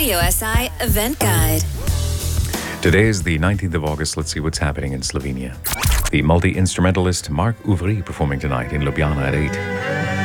Radio SI Event Guide. Today is the 19th of August. Let's see what's happening in Slovenia. The multi-instrumentalist Mark Uvri performing tonight in Ljubljana at 8.